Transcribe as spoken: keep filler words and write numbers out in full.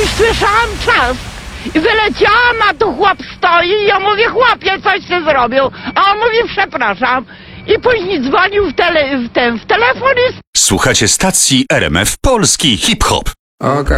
słyszałam czas. I wyleciałam, a tu chłop stoi i ja mówię, chłopie, coś się zrobił. A on mówi, przepraszam. I później dzwonił w, tele, w, ten, w telefon i... Słuchacie stacji R M F Polski Hip Hop. Okej.